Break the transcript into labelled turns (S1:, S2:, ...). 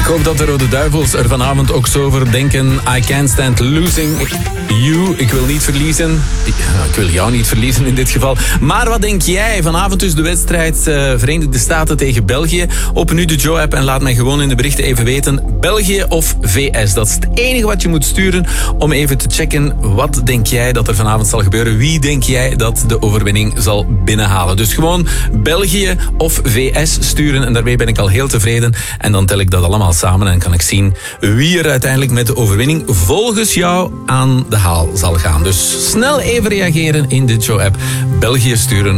S1: Ik hoop dat de Rode Duivels er vanavond ook zo over denken. I can't stand losing you. Ik wil niet verliezen. Ik wil jou niet verliezen in dit geval. Maar wat denk jij? Vanavond dus de wedstrijd Verenigde Staten tegen België. Open nu de Joe-app en laat mij gewoon in de berichten even weten. België of VS? Dat is het enige wat je moet sturen om even te checken. Wat denk jij dat er vanavond zal gebeuren? Wie denk jij dat de overwinning zal binnenhalen? Dus gewoon België of VS sturen. En daarmee ben ik al heel tevreden. En dan tel ik dat allemaal samen en kan ik zien wie er uiteindelijk met de overwinning volgens jou aan de haal zal gaan. Dus snel even reageren in de Joe-app. België sturen